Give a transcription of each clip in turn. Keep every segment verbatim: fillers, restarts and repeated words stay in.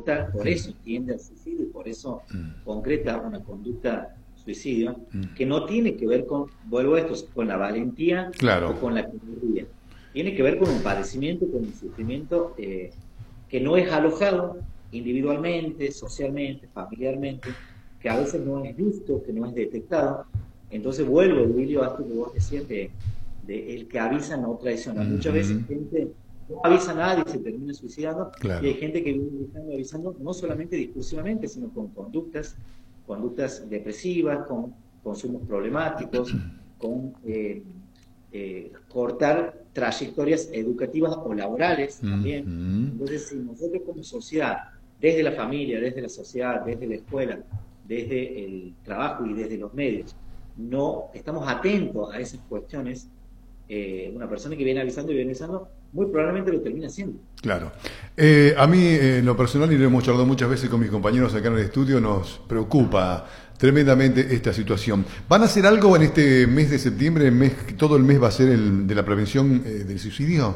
conducta, por eso tiende al suicidio y por eso mm. concreta una conducta suicidio, mm. que no tiene que ver con, vuelvo a esto, con la valentía claro. o con la cobardía. Tiene que ver con un padecimiento, con un sufrimiento eh, que no es alojado individualmente, socialmente, familiarmente, que a veces no es visto, que no es detectado. Entonces vuelvo, Emilio, a esto que vos decías de, de el que avisa no traiciona. Mm-hmm. Muchas veces gente no avisa a nadie y se termina suicidando, claro. Y hay gente que viene avisando, avisando no solamente discursivamente, sino con conductas, conductas depresivas, con consumos problemáticos, con eh, eh, cortar trayectorias educativas o laborales también. Mm-hmm. Entonces, si nosotros como sociedad, desde la familia, desde la sociedad, desde la escuela, desde el trabajo y desde los medios, no estamos atentos a esas cuestiones, eh, una persona que viene avisando y viene avisando, muy probablemente lo termina haciendo. Claro. Eh, a mí, eh, en lo personal, y lo hemos charlado muchas veces con mis compañeros acá en el estudio, nos preocupa tremendamente esta situación. ¿Van a hacer algo en este mes de septiembre? El mes, todo el mes va a ser el de la prevención eh, del suicidio.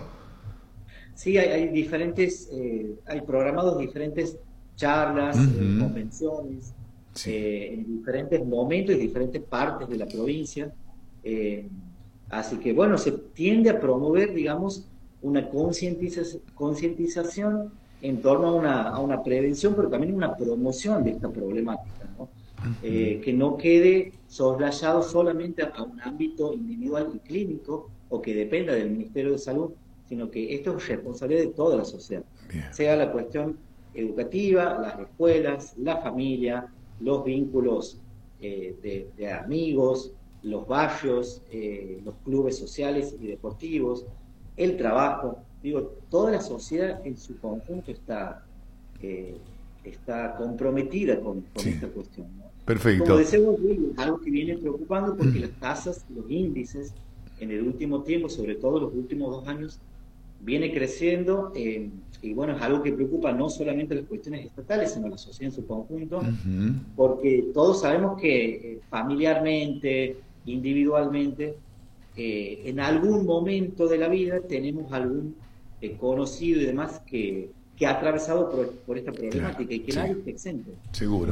Sí, hay, hay diferentes, eh, hay programados diferentes charlas, uh-huh. eh, convenciones, sí. eh, en diferentes momentos y diferentes partes de la provincia. Eh, así que, bueno, se tiende a promover, digamos, una concientización, concientización en torno a una, a una prevención, pero también una promoción de esta problemática, ¿no? Uh-huh. Eh, que no quede soslayado solamente a, a un ámbito individual y clínico o que dependa del Ministerio de Salud, sino que esto es responsabilidad de toda la sociedad. Bien. Sea la cuestión educativa, las escuelas, la familia, los vínculos eh, de, de amigos, los barrios, eh, los clubes sociales y deportivos, el trabajo. Digo, toda la sociedad en su conjunto está, eh, está comprometida con, con sí. esta cuestión, ¿no? Perfecto. Como decimos, es algo que viene preocupando porque mm. las tasas, los índices, en el último tiempo, sobre todo los últimos dos años, viene creciendo, eh, y bueno, es algo que preocupa no solamente las cuestiones estatales, sino a la sociedad en su conjunto, uh-huh. porque todos sabemos que eh, familiarmente, individualmente, eh, en algún momento de la vida tenemos algún eh, conocido y demás que, que ha atravesado por, por esta problemática, claro, y que sí. nadie esté exento. Seguro.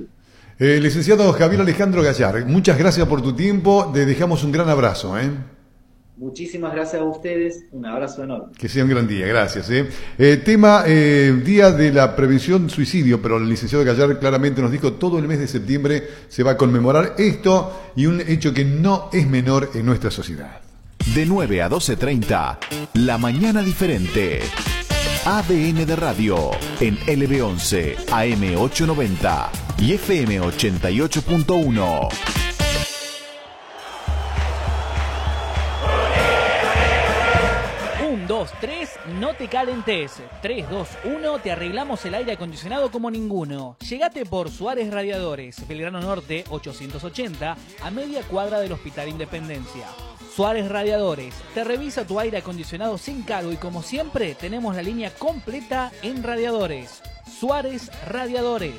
Eh, licenciado Javier Alejandro Gallar, muchas gracias por tu tiempo, te dejamos un gran abrazo, ¿eh? Muchísimas gracias a ustedes, un abrazo enorme. Que sea un gran día, gracias. ¿eh? Eh, tema, eh, Día de la Prevención Suicidio, pero el licenciado Gallar claramente nos dijo todo el mes de septiembre se va a conmemorar esto y un hecho que no es menor en nuestra sociedad. De nueve a doce treinta, La Mañana Diferente. A D N de Radio, en L B once, A M ochocientos noventa y F M ochenta y ocho punto uno. dos, tres, no te calentes. tres, dos, uno, te arreglamos el aire acondicionado como ninguno. Llegate por Suárez Radiadores, Belgrano Norte ochocientos ochenta, a media cuadra del Hospital Independencia. Suárez Radiadores, te revisa tu aire acondicionado sin cargo y como siempre tenemos la línea completa en radiadores. Suárez Radiadores.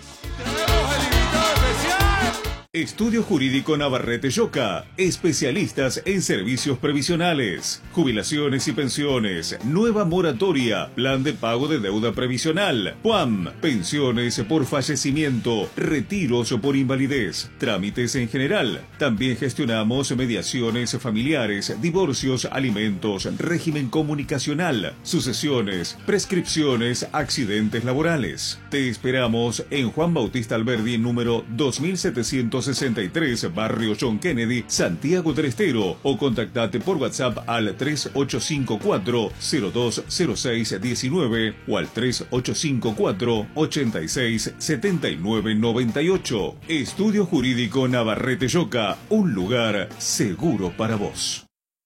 Estudio Jurídico Navarrete Yoca, especialistas en servicios previsionales, jubilaciones y pensiones, nueva moratoria, plan de pago de deuda previsional, P U A M, pensiones por fallecimiento, retiros por invalidez, trámites en general. También gestionamos mediaciones familiares, divorcios, alimentos, régimen comunicacional, sucesiones, prescripciones, accidentes laborales. Te esperamos en Juan Bautista Alberdi, número dos mil setecientos sesenta y tres, Barrio John Kennedy, Santiago del Estero, o contactate por WhatsApp al tres ocho cinco cuatro, cero dos cero seis uno nueve o al tres ocho cinco cuatro, ochenta y seis, setenta y nueve noventa y ocho. Estudio Jurídico Navarrete Yoca, un lugar seguro para vos.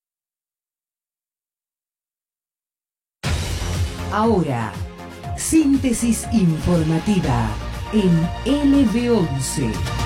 Ahora, síntesis informativa en L B once.